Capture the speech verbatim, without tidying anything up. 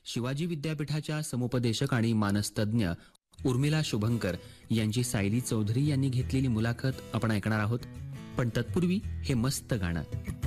शिवाजी विद्यापीठाच्या समुपदेशक आणि मानसतज्ञ उर्मिला शुभंकर यांची सायली चौधरी यांनी घेतलेली मुलाखत आपण ऐकणार आहोत. पण तत्पूर्वी हे मस्त गाणं.